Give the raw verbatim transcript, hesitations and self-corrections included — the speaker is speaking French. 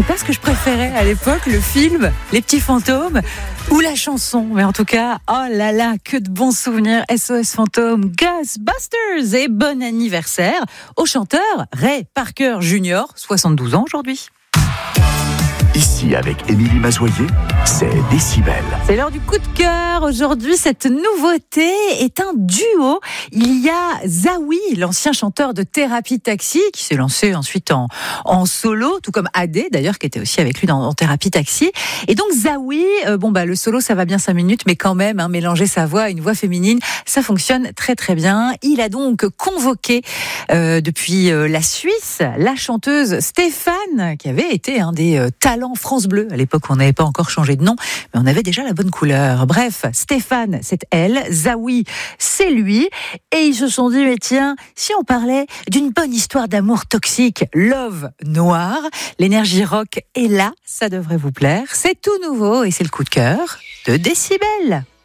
pas ce que je préférais à l'époque, le film, Les Petits Fantômes ou la chanson. Mais en tout cas, oh là là, que de bons souvenirs. S O S Fantômes, Ghostbusters et bon anniversaire au chanteur Ray Parker Junior, soixante-douze ans aujourd'hui. Ici, avec Émilie Mazoyer, c'est Décibel. C'est l'heure du coup de cœur. Aujourd'hui, cette nouveauté est un duo. Il y a Zawi, l'ancien chanteur de Thérapie Taxi, qui s'est lancé ensuite en, en solo, tout comme Adé, d'ailleurs, qui était aussi avec lui dans, dans Thérapie Taxi. Et donc, Zawi, euh, bon, bah, le solo, ça va bien cinq minutes, mais quand même, hein, mélanger sa voix à une voix féminine, ça fonctionne très, très bien. Il a donc convoqué, euh, depuis euh, la Suisse, la chanteuse Stéphane, qui avait été un des euh, talents France Bleu. À l'époque, on n'avait pas encore changé de nom, mais on avait déjà la bonne couleur. Bref, Stéphane, c'est elle. Zawi, c'est lui. Et ils se sont dit, mais tiens, si on parlait d'une bonne histoire d'amour toxique, Love Noir, l'énergie rock est là, ça devrait vous plaire. C'est tout nouveau et c'est le coup de cœur de Décibel.